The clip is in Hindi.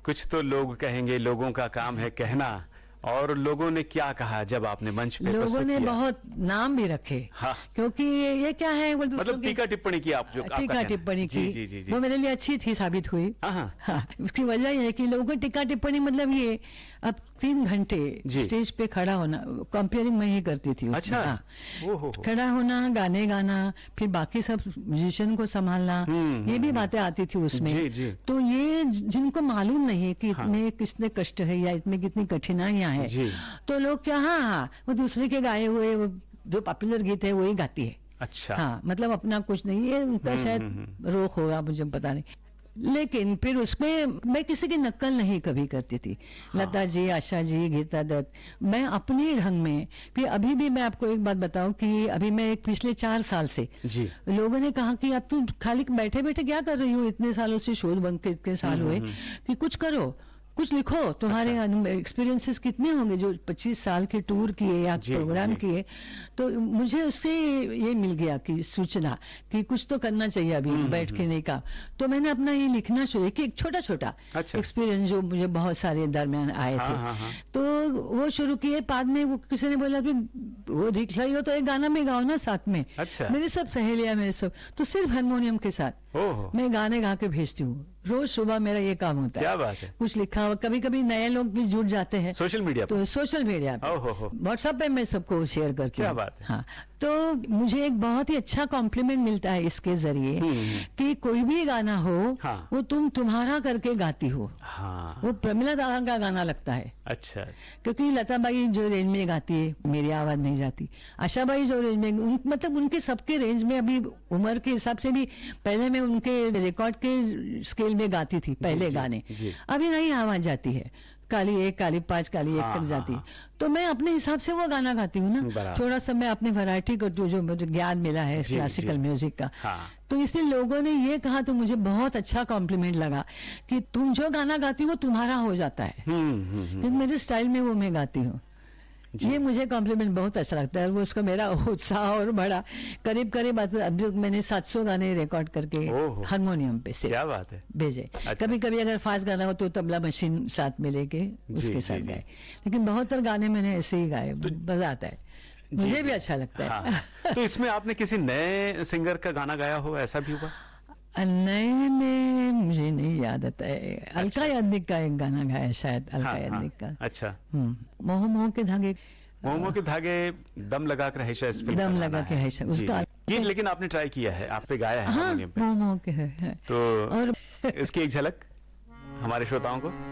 कुछ तो लोग कहेंगे, लोगों का काम है कहना, और लोगों ने क्या कहा जब आपने मंच पे लोगों प्रस्तुत ने किया? बहुत नाम भी रखे। हाँ। क्योंकि ये क्या है, वो दूसरों मतलब की टीका टिप्पणी की आप जो आपका टीका कहना है। टिप्पणी जी, की, जी, जी, जी। वो मेरे लिए अच्छी थी, साबित हुई। हाँ। हाँ, उसकी वजह यह है कि लोगों को टीका टिप्पणी मतलब ये, अब 3 घंटे जी। स्टेज पे खड़ा होना, कंपेयरिंग मैं ही करती थी उसमें। अच्छा। हाँ। ओहो। खड़ा होना, गाने गाना, फिर बाकी सब म्यूजिशियन को संभालना, ये भी बातें आती थी उसमें। जी, जी। तो ये जिनको मालूम नहीं है कि हाँ। इसमें कितने कष्ट है या इसमें कितनी कठिनाइयां हैं, जी। तो लोग क्या, हाँ, वो दूसरे के गाए हुए वो जो पॉपुलर गीत है वही गाती है। अच्छा। हाँ, मतलब अपना कुछ नहीं, ये उनका शायद रोक होगा, मुझे पता नहीं। लेकिन फिर उसमें मैं किसी की नकल नहीं कभी करती थी। लता जी, आशा जी, गीता दत्त, मैं अपने ढंग में। फिर अभी भी मैं आपको एक बात बताऊं कि अभी मैं एक पिछले 4 साल से, जी। लोगों ने कहा कि अब तुम खाली बैठे बैठे क्या कर रही हो, इतने सालों से शोध बन के इतने साल हुए, कि कुछ करो, कुछ लिखो, तुम्हारे एक्सपीरियंसेस कितने होंगे जो 25 साल के टूर किए या जी, प्रोग्राम जी। किए। तो मुझे उससे ये मिल गया कि सूचना कि कुछ तो करना चाहिए अभी बैठ के नहीं का। तो मैंने अपना ये लिखना शुरू किया, एक छोटा छोटा अच्छा। एक्सपीरियंस जो मुझे बहुत सारे दरमियान आए हाँ, थे। हाँ, हाँ। तो वो शुरू किए। बाद में वो किसी ने बोला कि वो लिख रही हो तो एक गाना में गाओ ना साथ में। अच्छा। मेरी सब सहेलियां, मेरे सब, तो सिर्फ हारमोनियम के साथ ओहो। मैं गाने गा के भेजती हूँ। रोज सुबह मेरा ये काम होता है। क्या बात है। कुछ लिखा हुआ, कभी कभी नए लोग भी जुड़ जाते हैं सोशल मीडिया पर? तो सोशल मीडिया पे, ओहो। व्हाट्सएप पे मैं सबको शेयर करती क्या हूँ। बात है। हाँ, तो मुझे एक बहुत ही अच्छा कॉम्प्लीमेंट मिलता है इसके जरिए कि कोई भी गाना हो, हाँ। वो तुम्हारा करके गाती हो। हाँ। वो प्रमिला दादा का गाना लगता है, अच्छा। क्योंकि लताबाई जो रेंज में गाती है मेरी आवाज नहीं जाती। आशाबाई जो रेंज में, मतलब उनके सबके रेंज में, अभी उम्र के हिसाब से भी पहले मैं उनके रिकॉर्ड के स्केल में गाती थी पहले जी, गाने। जी। अभी नहीं आवाज जाती है, काली 1, काली 5, काली 1 हाँ, तक जाती है। हाँ। तो मैं अपने हिसाब से वो गाना गाती हूँ ना, बराबर। थोड़ा सा मैं अपनी वैरायटी करती हूँ जो मुझे ज्ञान मिला है जी, क्लासिकल जी। म्यूजिक का। हाँ। तो इसलिए लोगों ने ये कहा तो मुझे बहुत अच्छा कॉम्प्लीमेंट लगा कि तुम जो गाना गाती हो तुम्हारा हो जाता है, क्योंकि मेरे स्टाइल में वो मैं गाती हूँ। ये मुझे कॉम्प्लीमेंट बहुत अच्छा लगता है। वो उसका मेरा उत्साह और बढ़ा। करीब करीब मैंने 700 गाने रिकॉर्ड करके ओहो। हारमोनियम पे से क्या बात है। भेजे। अच्छा। कभी कभी अगर फास्ट गाना हो तो तबला मशीन साथ में लेके उसके जी, साथ जी। गाए। लेकिन बहुत गाने मैंने ऐसे ही गाए, मजा आता है, मुझे जी। भी अच्छा लगता है। हाँ। तो इसमें आपने किसी नए सिंगर का गाना गाया हो, ऐसा भी हुआ? नए में मुझे नहीं याद आता है। अलका याग्निक का एक गाना गाया शायद, अलका हाँ, याग्निक का। अच्छा। मोह मोह के धागे, मोमो के धागे, दम लगा कर है शायद, इस फिल्म का दम गाना लगा के है शायद, जी, उसका- जी। गीत लेकिन आपने ट्राई किया है, आप पे गाया है हाँ, हारमोनियम पे। मोह मोह के है। तो और इसकी एक झलक हमारे श्रोताओं को।